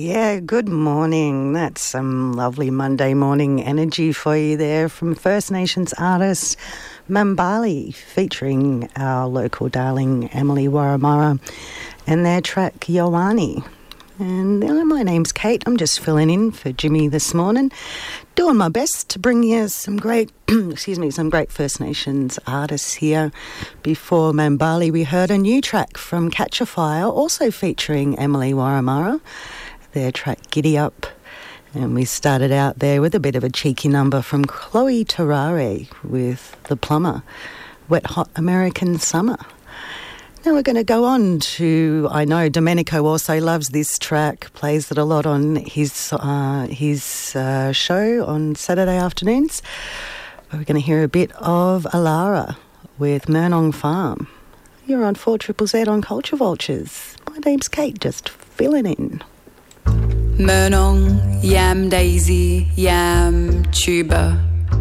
Yeah, good morning. That's some lovely Monday morning energy for you there from First Nations artist Mambali, featuring our local darling Emily Warramurra and their track Yowani. And my name's Kate. I'm just filling in for Jimmy this morning, doing my best to bring you some great, some great First Nations artists here. Before Mambali, we heard a new track from Catch a Fire, also featuring Emily Warramurra, their track Giddy Up. And we started out there with a bit of a cheeky number from Chloe Terrare with The Plumber, Wet Hot American Summer. Now we're going to go on to, I know Domenico also loves this track, plays it a lot on his show on Saturday afternoons. We're going to hear a bit of Alara with Murnong Farm. You're on 4ZZZ on Culture Vultures. My name's Kate, just filling in. Murnong, yam daisy, yam tuber.